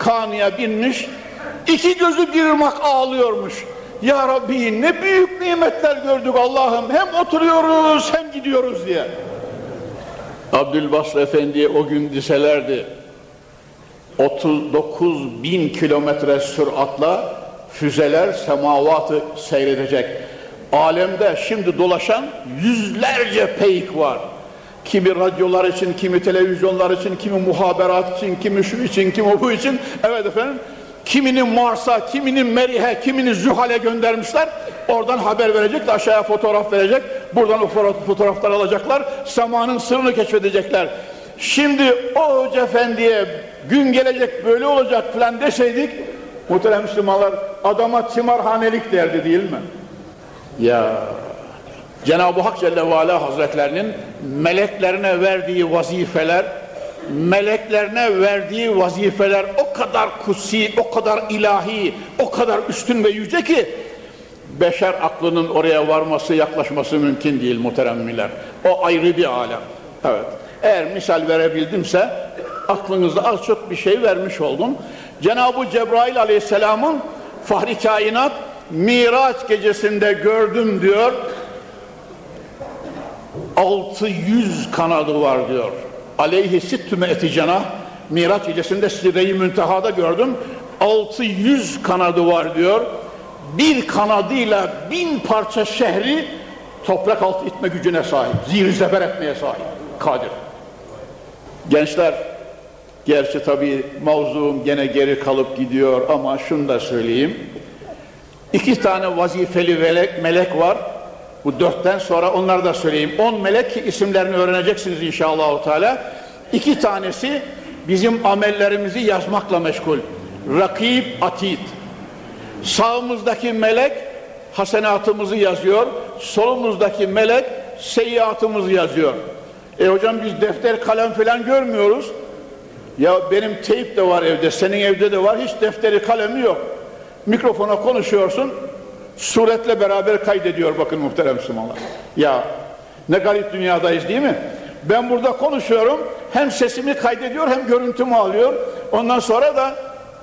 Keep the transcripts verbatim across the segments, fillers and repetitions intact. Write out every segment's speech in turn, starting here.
Sübhane'ye binmiş, iki gözü bir ırmak ağlıyormuş. Ya Rabbi ne büyük nimetler gördük Allah'ım, hem oturuyoruz hem gidiyoruz diye. Abdülbasır Efendi'ye o gün deselerdi, otuz dokuz bin kilometre süratla füzeler semavatı seyredecek. Alemde şimdi dolaşan yüzlerce peyk var. Kimi radyolar için, kimi televizyonlar için, kimi muhaberat için, kimi şu için, kimi bu için. Evet efendim, kimini Mars'a, kimini Merih'e, kimini Zühal'e göndermişler. Oradan haber verecek, aşağıya fotoğraf verecek. Buradan o fotoğrafları alacaklar. Semanın sırrını keşfedecekler. Şimdi o Hoca Efendi'ye gün gelecek böyle olacak falan deseydik, muhterem Müslümanlar, adama timarhanelik derdi değil mi? Ya Cenab-ı Hak Celle ve Ala Hazretlerinin meleklerine verdiği vazifeler, meleklerine verdiği vazifeler o kadar kutsi, o kadar ilahi, o kadar üstün ve yüce ki beşer aklının oraya varması, yaklaşması mümkün değil muhterem müminler. O ayrı bir alem. Evet. Eğer misal verebildimse aklınızda az çok bir şey vermiş oldum. Cenab-ı Cebrail Aleyhisselam'ın Fahri Kainat Miraç gecesinde gördüm diyor. altı yüz kanadı var diyor. Aleyhi sittüme eti cenah. Miraç gecesinde Sidre-i Münteha'da gördüm. altı yüz kanadı var diyor. Bir kanadıyla bin parça şehri toprak altı itme gücüne sahip. Zir-i zeber etmeye sahip. Kadir. Gençler, gerçi tabii mavzuum gene geri kalıp gidiyor ama şunu da söyleyeyim. İki tane vazifeli melek, melek var. Bu dörtten sonra onları da söyleyeyim. On melek ki isimlerini öğreneceksiniz inşallah Teala. İki tanesi bizim amellerimizi yazmakla meşgul. Rakib, atid. Sağımızdaki melek hasenatımızı yazıyor. Solumuzdaki melek seyyiatımızı yazıyor. E hocam biz defter kalem falan görmüyoruz. Ya benim teyp de var evde, senin evde de var. Hiç defteri kalemi yok. Mikrofona konuşuyorsun, suretle beraber kaydediyor bakın muhterem Müslümanlar. Ya ne garip dünyadayız değil mi? Ben burada konuşuyorum, hem sesimi kaydediyor hem görüntümü alıyor. Ondan sonra da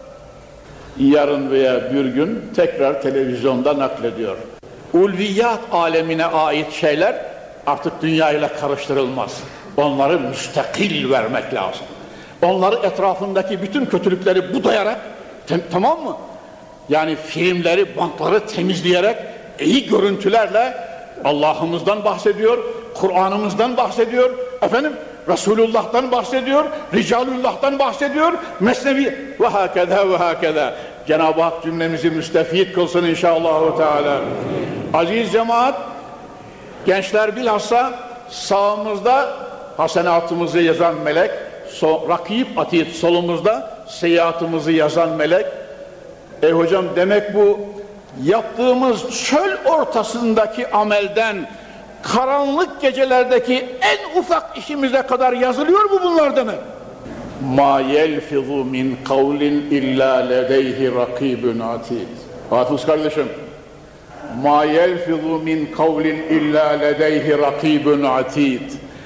yarın veya bir gün tekrar televizyonda naklediyor. Ulviyat alemine ait şeyler artık dünyayla karıştırılmaz. Onları müstakil vermek lazım. Onları etrafındaki bütün kötülükleri budayarak, tamam mı? Yani filmleri, bantları temizleyerek, iyi görüntülerle Allah'ımızdan bahsediyor, Kur'an'ımızdan bahsediyor, efendim Resulullah'tan bahsediyor, Ricalullah'tan bahsediyor, Mesnevi ve hakeza ve hakeza. Cenab-ı Hak cümlemizi müstefid kılsın inşallah Teala. Aziz cemaat, gençler bilhassa sağımızda hasenatımızı yazan melek, so, rakip atid solumuzda seyyiatımızı yazan melek. E hocam demek bu yaptığımız çöl ortasındaki amelden karanlık gecelerdeki en ufak işimize kadar yazılıyor mu bunlar demek? Ma yelfizu min kavlin illa ledeyhi rakibun atid. Hafız kardeşim, ma yelfizu min kavlin illa ledeyhi rakibun atid.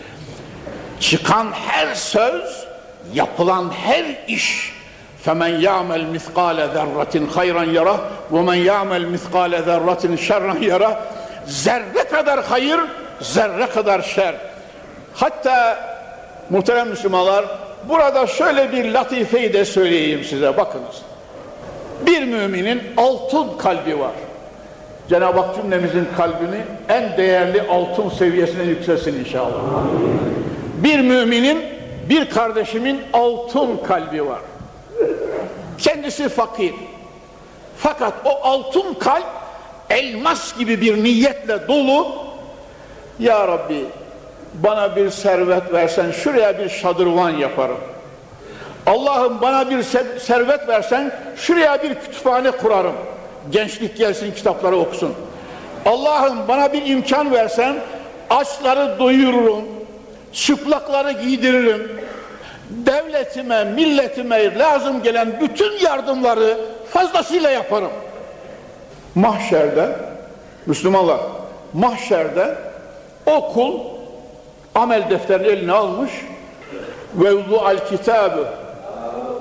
Çıkan her söz, yapılan her iş, فَمَنْ يَعْمَلْ مِثْقَالَ ذَرَّةٍ خَيْرًا يَرَهُ وَمَنْ يَعْمَلْ مِثْقَالَ ذَرَّةٍ شَرًّا يَرَهُ. Zerre kadar hayır, zerre kadar şer. Hatta muhterem Müslümanlar, burada şöyle bir latifeyi de söyleyeyim size, bakınız. Bir müminin altın kalbi var. Cenab-ı Hak cümlemizin kalbini en değerli altın seviyesine yükselsin inşallah. Bir müminin, bir kardeşimin altın kalbi var. Kendisi fakir. Fakat o altın kalp elmas gibi bir niyetle dolu. Ya Rabbi bana bir servet versen şuraya bir şadırvan yaparım. Allah'ım bana bir servet versen şuraya bir kütüphane kurarım. Gençlik gelsin kitapları okusun. Allah'ım bana bir imkan versen açları doyururum. Çıplakları giydiririm. Devletime, milletime lazım gelen bütün yardımları fazlasıyla yaparım. Mahşerde, Müslümanlar, mahşerde o kul amel defterini eline almış ve vudu'al kitabı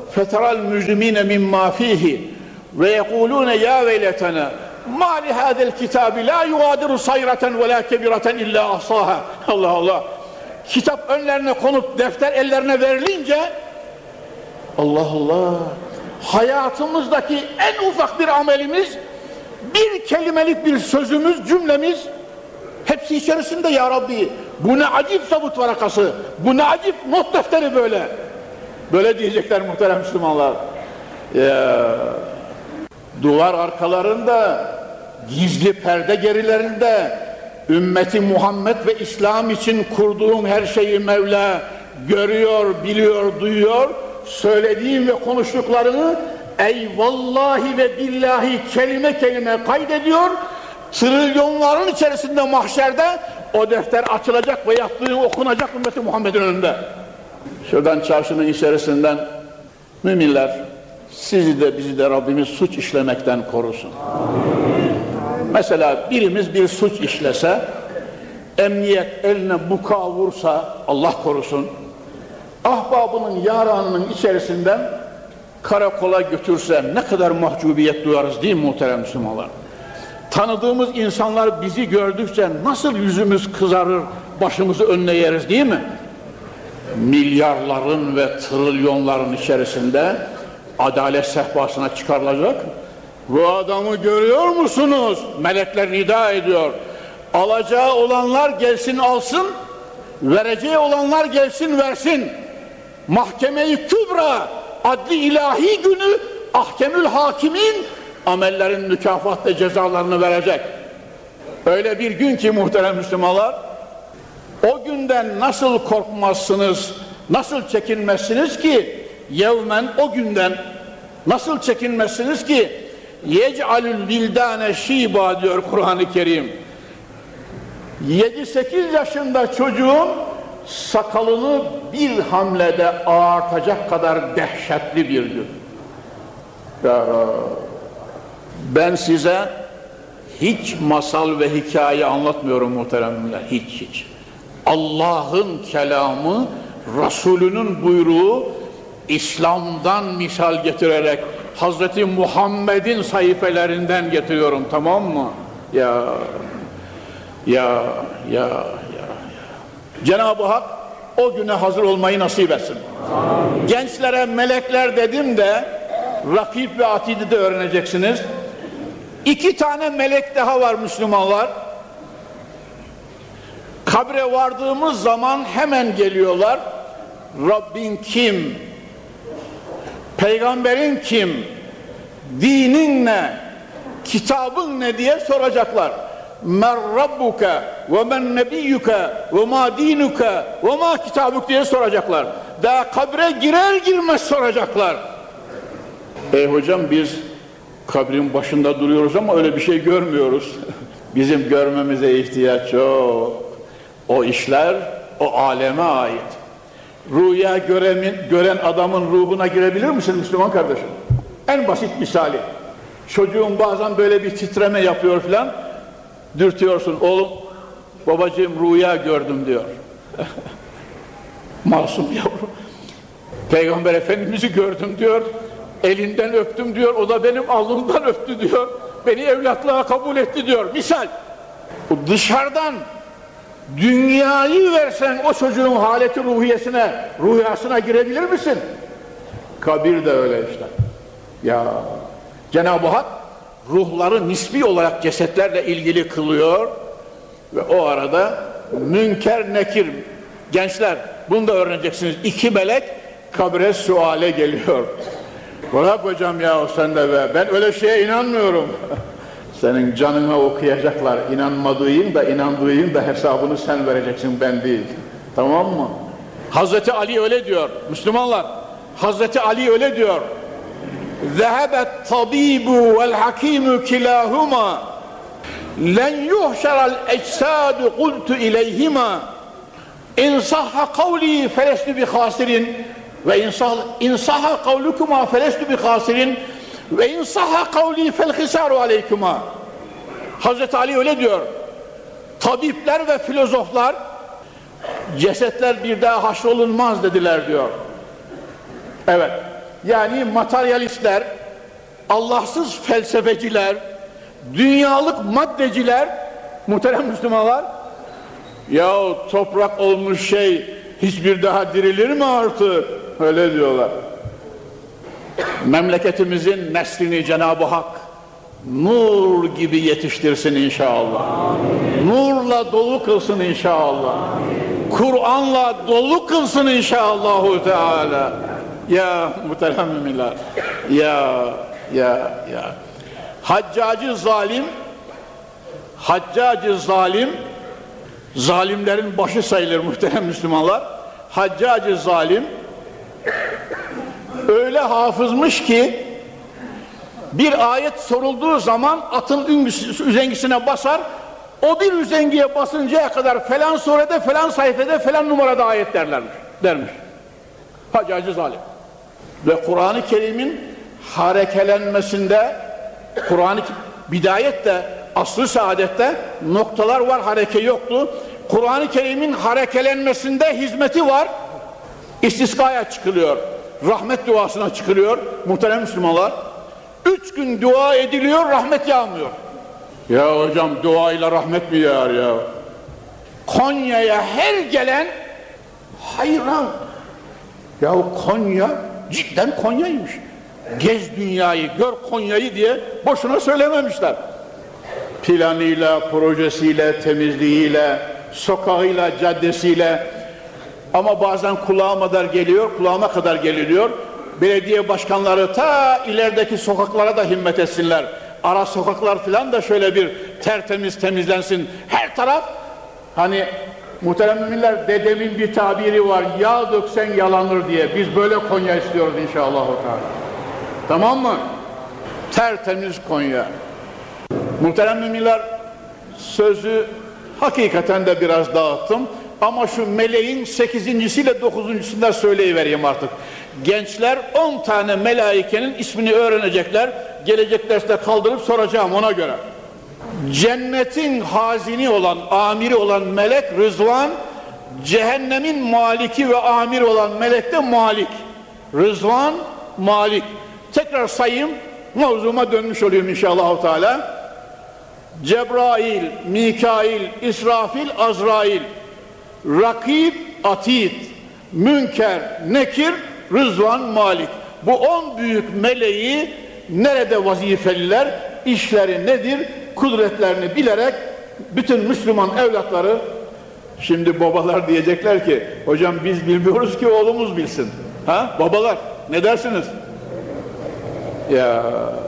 feteral mücrimine mimma fihi ve yekulune ya veyletena ma li hadel kitabi la yugadiru sayratan ve la kebiratan illa ahsaha. Allah Allah. Kitap önlerine konup defter ellerine verilince Allah Allah, hayatımızdaki en ufak bir amelimiz, bir kelimelik bir sözümüz, cümlemiz hepsi içerisinde ya Rabbi. Bu ne acip sabut varakası, bu ne acip not defteri böyle. Böyle diyecekler muhterem Müslümanlar. Ya, duvar arkalarında, gizli perde gerilerinde ümmeti Muhammed ve İslam için kurduğum her şeyi Mevla görüyor, biliyor, duyuyor. Söylediğim ve konuştuklarını ey vallahi ve billahi kelime kelime kaydediyor. Trilyonların içerisinde mahşerde o defter açılacak ve yaptığı okunacak ümmeti Muhammed'in önünde. Şuradan çarşının içerisinden müminler, sizi de bizi de Rabbimiz suç işlemekten korusun. Mesela birimiz bir suç işlese, emniyet eline buka vursa, Allah korusun, ahbabının yaranının içerisinden karakola götürse ne kadar mahcubiyet duyarız değil mi muhterem Müslümanlar? Tanıdığımız insanlar bizi gördükçe nasıl yüzümüz kızarır, başımızı önüne yeriz değil mi? Milyarların ve trilyonların içerisinde adalet sehpasına çıkarılacak. Bu adamı görüyor musunuz? Melekler nida ediyor. Alacağı olanlar gelsin alsın, vereceği olanlar gelsin versin. Mahkeme-i Kübra, adli ilahi günü, ahkemül hakimin amellerin mükafat ve cezalarını verecek. Öyle bir gün ki muhterem Müslümanlar, o günden nasıl korkmazsınız, nasıl çekinmezsiniz ki, yevmen o günden nasıl çekinmezsiniz ki, yec'alül vildâne şîbâ diyor Kur'an-ı Kerim. yedi sekiz yaşında çocuğun sakalını bir hamlede ağartacak kadar dehşetli bir gün. Ya, ben size hiç masal ve hikaye anlatmıyorum muhteremler, hiç hiç. Allah'ın kelamı, Resulünün buyruğu, İslam'dan misal getirerek Hazreti Muhammed'in sayfelerinden getiriyorum, tamam mı? Ya ya ya ya ya. Cenab-ı Hak o güne hazır olmayı nasip etsin. Amin. Gençlere melekler dedim de Rakib ve Atid'i de öğreneceksiniz. İki tane melek daha var Müslümanlar. Kabre vardığımız zaman hemen geliyorlar. Rabbin kim? Peygamberin kim? Dinin ne? Kitabın ne diye soracaklar. Men rabbuke ve men nebiyyuke ve ma dinuke ve ma kitabuk diye soracaklar. Daha kabre girer girmez soracaklar. Ey hocam, biz kabrin başında duruyoruz ama öyle bir şey görmüyoruz. Bizim görmemize ihtiyaç yok. O işler o aleme ait. Rüya gören, gören adamın ruhuna girebilir misin Müslüman kardeşim? En basit misali. Çocuğun bazen böyle bir titreme yapıyor filan. Dürtüyorsun, oğlum babacığım rüya gördüm diyor. Masum yavrum. Peygamber Efendimiz'i gördüm diyor. Elinden öptüm diyor. O da benim alnımdan öptü diyor. Beni evlatlığa kabul etti diyor. Misal. Dışarıdan dünyayı versen o çocuğun haleti ruhiyesine, rüyasına girebilir misin? Kabir de öyle işte. Ya Cenab-ı Hak ruhları nisbi olarak cesetlerle ilgili kılıyor ve o arada münker nekir, gençler bunu da öğreneceksiniz, iki melek kabre suale geliyor. Bırak hocam ya sen de be, ben öyle şeye inanmıyorum. Senin canına okuyacaklar, inanmadığın da inandığın da hesabını sen vereceksin, ben değil. Tamam mı? Hazreti Ali öyle diyor Müslümanlar. Hazreti Ali öyle diyor. ذهب الطبيب والحكيم كلاهما لن يحشر الأجساد قلت إليهما إن صح قولي فلست بخاسر وإن صح قولكما فلست بخاسر وإن صح قولي فالخسار عليكما. Hazreti Ali öyle diyor. Tabipler ve filozoflar cesetler bir daha haşrolunmaz dediler diyor. Evet. yani materyalistler, Allahsız felsefeciler, dünyalık maddeciler, muhterem Müslümanlar, yahu toprak olmuş şey hiçbir daha dirilir mi artık? Öyle diyorlar. Memleketimizin neslini Cenab-ı Hak nur gibi yetiştirsin inşallah. Amin. Nurla dolu kılsın inşallah. Kur'an'la dolu kılsın inşallahu Teala. Ya muhterem müminler, ya ya ya. Haccacı zalim, Haccacı zalim, zalimlerin başı sayılır muhterem Müslümanlar. Haccacı zalim öyle hafızmış ki bir ayet sorulduğu zaman atın üzengisine basar, o bir üzengiye basıncaya kadar falan surede, falan sayfada, falan numarada ayet derlermiş, dermiş. Haccacı zalim. Ve Kur'an-ı Kerim'in harekelenmesinde, Kur'an-ı bidayette, asr-ı saadette noktalar var, hareke yoktu. Kur'an-ı Kerim'in harekelenmesinde hizmeti var. İstiskaya çıkılıyor, rahmet duasına çıkılıyor muhterem Müslümanlar. Üç gün dua ediliyor, rahmet yağmıyor. Ya hocam duayla rahmet mi yağar ya? Konya'ya her gelen hayran. Ya Konya cidden Konya'ymış. Gez dünyayı, gör Konya'yı diye boşuna söylememişler. Planıyla, projesiyle, temizliğiyle, sokağıyla, caddesiyle. Ama bazen kulağıma kadar geliyor, kulağıma kadar geliniyor. Belediye başkanları ta ilerideki sokaklara da himmet etsinler. Ara sokaklar filan da şöyle bir tertemiz temizlensin. Her taraf, hani muhterem müminler, dedemin bir tabiri var, yağ döksen yalanır diye. Biz böyle Konya istiyoruz inşallah. Tamam mı? Tertemiz Konya. Muhterem müminler, sözü hakikaten de biraz dağıttım. Ama şu meleğin sekizincisiyle dokuzuncusunda söyleyivereyim artık. Gençler on tane melaikenin ismini öğrenecekler. Gelecek derste kaldırıp soracağım ona göre. Cennetin hazini olan, amiri olan melek Rızvan, cehennemin maliki ve amiri olan melek de Malik. Rızvan, Malik. Tekrar sayayım, mevzuma dönmüş olayım inşallah Teala. Cebrail, Mikail, İsrafil, Azrail, Rakib, Atid, Münker, Nekir, Rızvan, Malik. Bu on büyük meleği nerede vazifeliler, işleri nedir, kudretlerini bilerek bütün Müslüman evlatları, şimdi babalar diyecekler ki hocam biz bilmiyoruz ki oğlumuz bilsin. Ha? Babalar ne dersiniz? Ya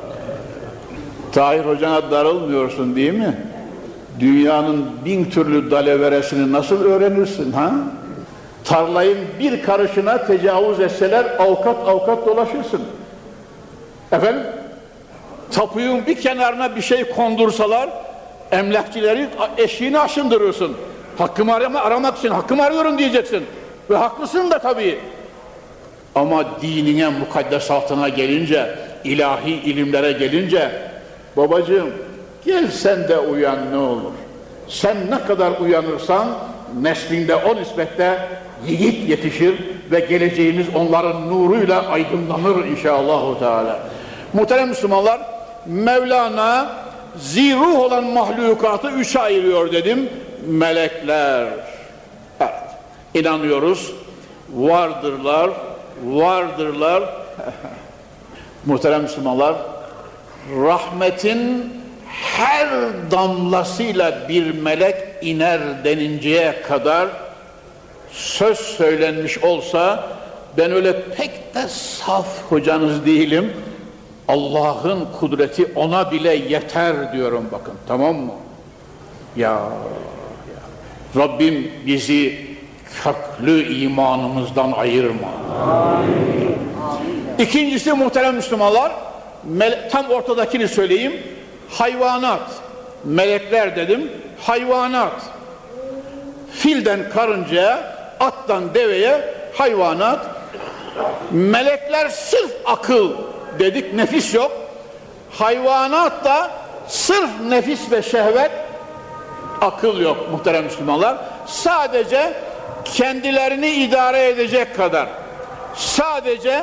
Tahir hocana darılmıyorsun değil mi? Dünyanın bin türlü daleveresini nasıl öğrenirsin ha? Tarlayın bir karışına tecavüz etseler avukat avukat dolaşırsın. Efendim? Tapuyun bir kenarına bir şey kondursalar emlakçileri eşiğini aşındırırsın. Hakkımı arama, aramak için hakkımı arıyorum diyeceksin. Ve haklısın da tabii. Ama dinine, mukaddesatına gelince, ilahi ilimlere gelince, babacığım gel sen de uyan ne olur. Sen ne kadar uyanırsan neslinde o nispette yiğit yetişir ve geleceğimiz onların nuruyla aydınlanır inşallah Teala. Muhterem Müslümanlar, Mevlana ziruh olan mahlukatı üçe ayırıyor dedim. Melekler. Evet. İnanıyoruz. Vardırlar. Vardırlar. Muhterem Müslümanlar, rahmetin her damlasıyla bir melek iner deninceye kadar söz söylenmiş olsa, ben öyle pek de saf hocanız değilim, Allah'ın kudreti ona bile yeter diyorum bakın, tamam mı? Ya, ya. Rabbim bizi köklü imanımızdan ayırma. Amin. İkincisi muhterem Müslümanlar, tam ortadakini söyleyeyim, hayvanat, melekler dedim, hayvanat, filden karıncaya, attan deveye hayvanat, melekler sırf akıl dedik, nefis yok, hayvanat da sırf nefis ve şehvet, akıl yok muhterem Müslümanlar, sadece kendilerini idare edecek kadar, sadece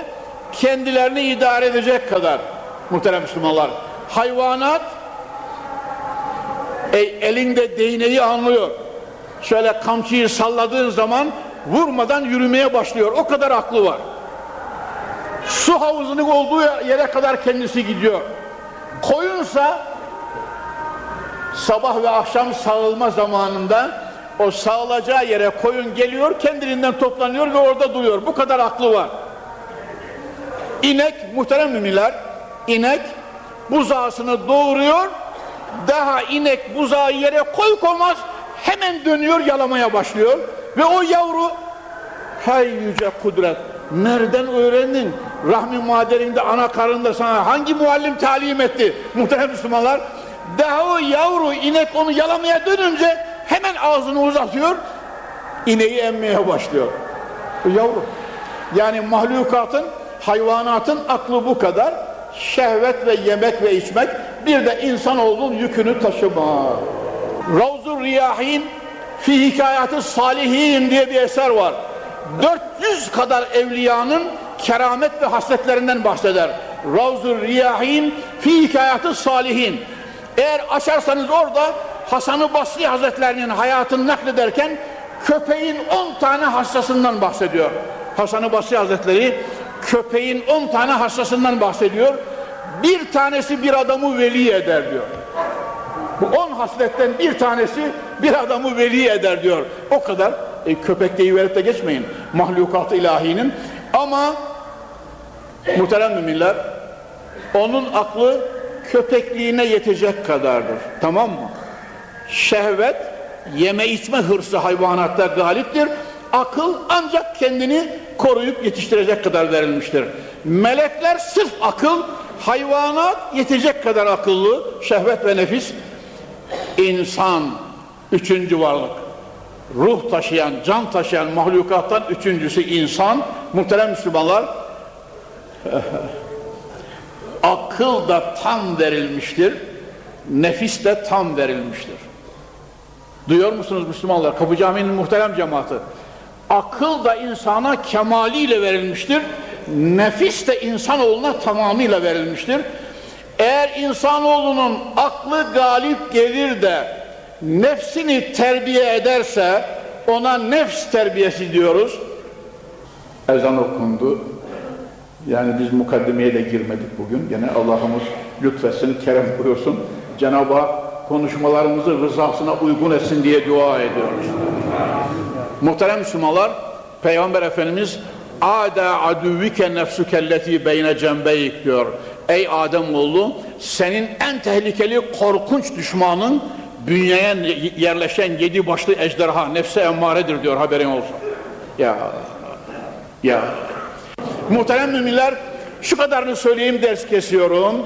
kendilerini idare edecek kadar muhterem Müslümanlar. Hayvanat e, elinde değneği anlıyor. Şöyle kamçıyı salladığın zaman vurmadan yürümeye başlıyor. O kadar aklı var. Su havuzunun olduğu yere kadar kendisi gidiyor. Koyunsa sabah ve akşam sağılma zamanında o sağılacağı yere koyun geliyor, kendiliğinden toplanıyor ve orada duruyor. Bu kadar aklı var. İnek, muhterem müminler, inek buzağısını doğuruyor, daha inek buzağı yere koy koymaz hemen dönüyor, yalamaya başlıyor ve o yavru, hay yüce kudret, nereden öğrendin? Rahmi maderinde, ana karnında sana hangi muallim talim etti muhterem Müslümanlar? Daha o yavru inek onu yalamaya dönünce hemen ağzını uzatıyor, ineği emmeye başlıyor. O yavru. Yani mahlukatın, hayvanatın aklı bu kadar. Şehvet ve yemek ve içmek, bir de insanoğlunun yükünü taşıma. Ravzu Riyahin fi Hikayatı Salihin diye bir eser var. dört yüz kadar evliyanın keramet ve hasletlerinden bahseder. Ravzu Riyahin fi Hikayatı Salihin. Eğer açarsanız orada Hasan-ı Basri Hazretlerinin hayatını naklederken köpeğin on tane hastasından bahsediyor. Hasan-ı Basri Hazretleri köpeğin on tane hastasından bahsediyor. Bir tanesi bir adamı veli eder diyor. Bu on hasletten bir tanesi bir adamı veli eder diyor. O kadar. E, köpek deyiverip de geçmeyin. Mahlukat-ı ilahinin. Ama muhterem müminler, onun aklı köpekliğine yetecek kadardır. Tamam mı? Şehvet, yeme içme hırsı hayvanatta galiptir. Akıl ancak kendini koruyup yetiştirecek kadar verilmiştir. Melekler sırf akıl, hayvanat yetecek kadar akıllı, şehvet ve nefis. İnsan üçüncü varlık. Ruh taşıyan, can taşıyan mahlukattan üçüncüsü insan. Muhterem Müslümanlar, akıl da tam verilmiştir, nefis de tam verilmiştir. Duyuyor musunuz Müslümanlar? Kapı Camii'nin muhterem cemaati. Akıl da insana kemaliyle verilmiştir, nefis de insanoğluna tamamıyla verilmiştir. Eğer insanoğlunun aklı galip gelir de nefsini terbiye ederse ona nefs terbiyesi diyoruz. Ezan okundu. Yani biz mukaddimeye de girmedik bugün. Gene Allah'ımız lütfetsin, kerem buyursun. Cenab-ı Hak konuşmalarımızı rızasına uygun etsin diye dua ediyoruz. Muhterem Müslümanlar, Peygamber Efendimiz "Âdâ adüvvike nefsükelleti beyne cembeyik" diyor. Ey Ademoğlu, senin en tehlikeli korkunç düşmanın bünyeye yerleşen yedi başlı ejderha, nefse emmaredir diyor, haberin olsun. Ya, ya. Muhterem müminler, şu kadarını söyleyeyim, ders kesiyorum.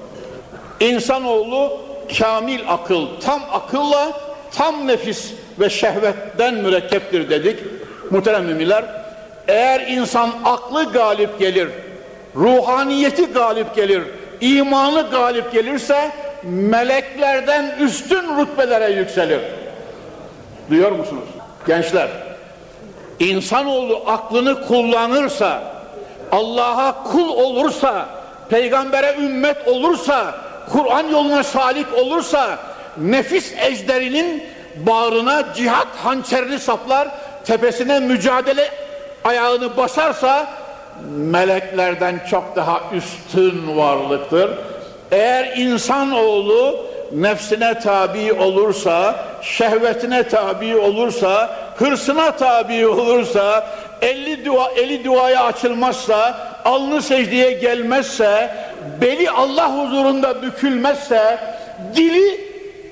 İnsanoğlu kamil akıl, tam akılla tam nefis ve şehvetten mürekkeptir dedik. Muhterem müminler, eğer insan aklı galip gelir, ruhaniyeti galip gelir, imanı galip gelirse meleklerden üstün rütbelere yükselir. Duyuyor musunuz? Gençler, insanoğlu aklını kullanırsa, Allah'a kul olursa, peygambere ümmet olursa, Kur'an yoluna salik olursa, nefis ejderinin bağrına cihat hançerini saplar, tepesine mücadele ayağını basarsa meleklerden çok daha üstün varlıktır. Eğer insanoğlu nefsine tabi olursa, şehvetine tabi olursa, hırsına tabi olursa, eli, dua, eli duaya açılmazsa, alnı secdeye gelmezse, beli Allah huzurunda bükülmezse, dili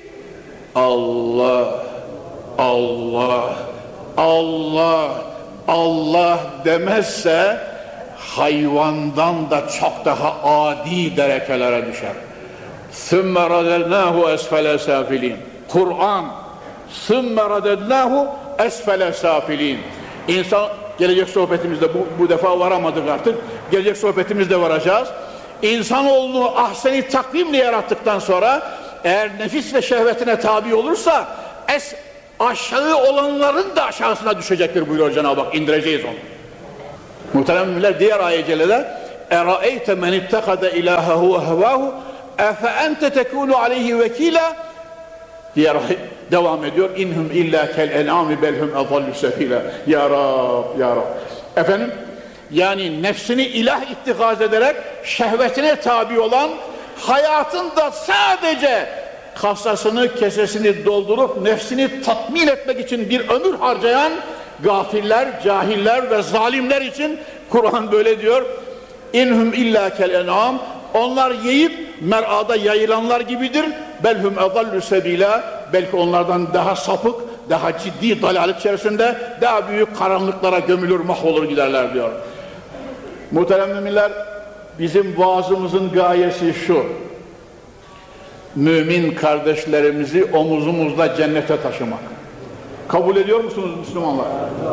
Allah, Allah, Allah, Allah demezse, hayvandan da çok daha adi derecelere düşer. ثُمَّ رَدَدْنَاهُ أَسْفَلَ سَافِلِينَ Kur'an ثُمَّ رَدَدْنَاهُ أَسْفَلَ سَافِلِينَ İnsan, gelecek sohbetimizde bu, bu defa varamadık artık, gelecek sohbetimizde varacağız. İnsanoğlunu ahseni takvimle yarattıktan sonra eğer nefis ve şehvetine tabi olursa es, aşağı olanların da aşağısına düşecektir buyuruyor Cenab-ı Hak, indireceğiz onu. Muhterem müminler, diğer ayet-i cellede eraeyte men ittekade ilahehu ve hevahu efe ente tekunu aleyhi vekila diye devam ediyor. İnhum illa kel en'ami belhum adallu sefila. Ya Rab, Ya Rab. Efendim, yani nefsini ilah ittikaz ederek şehvetine tabi olan, hayatında sadece kasasını, kesesini doldurup nefsini tatmin etmek için bir ömür harcayan gafiller, cahiller ve zalimler için Kur'an böyle diyor. İnhum illa kel en'am, onlar yiyip mer'ada yayılanlar gibidir. Belhum adallu sebila, belki onlardan daha sapık, daha ciddi dalalet içerisinde, daha büyük karanlıklara gömülür, mahvolur giderler diyor. Muhterem müminler, bizim vaazımızın gayesi şu: mümin kardeşlerimizi omuzumuzla cennete taşımak. Kabul ediyor musunuz Müslümanlar?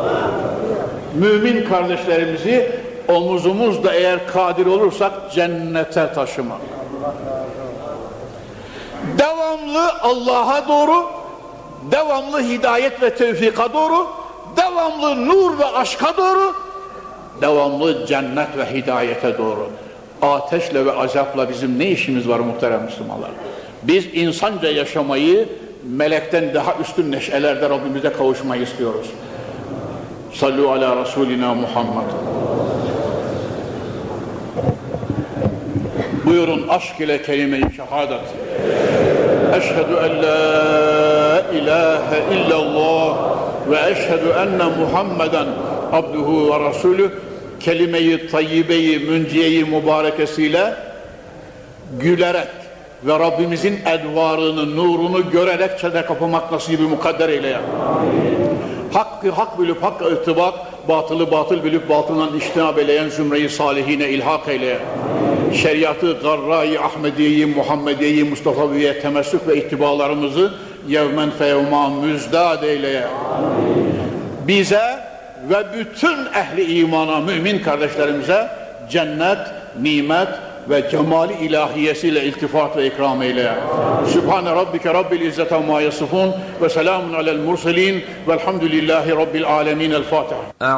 Mümin kardeşlerimizi omuzumuzda eğer kadir olursak cennete taşımak. Devamlı Allah'a doğru, devamlı hidayet ve tevfika doğru, devamlı nur ve aşka doğru, devamlı cennet ve hidayete doğru. Ateşle ve azapla bizim ne işimiz var muhterem Müslümanlar? Biz insanca yaşamayı, melekten daha üstün neşelerde Rabbimize kavuşmayı istiyoruz. Sallu ala Resulina Muhammed. Buyurun aşk ile kelime-i şehadet. Eşhedü en la ilahe illallah ve eşhedü enne Muhammeden abduhu ve rasulü kelime-i tayyibe-i münciye-i mübarekesiyle gülerek ve Rabbimizin edvarını, nurunu görerek çene kapamak nasibi mukadder eyle ya. Hakkı hak bilip hakka irtibak, batılı batıl bilip batıldan iştinab eyleyen zümre-i salihine ilhak eyle. Şeriatı, garra-i Ahmediye-i Muhammediye-i Mustafa'ya temessük ve ittibalarımızı yevmen feyevma müzdad eyle. Bize ve bütün ehli imana, mümin kardeşlerimize cennet, nimet ve cemali ilahiyesiyle iltifat ve ikram eyle. Sübhane Rabbike Rabbil İzzete ma yasifun ve selamun alel murselin velhamdülillahi Rabbil alemin. El Fatiha.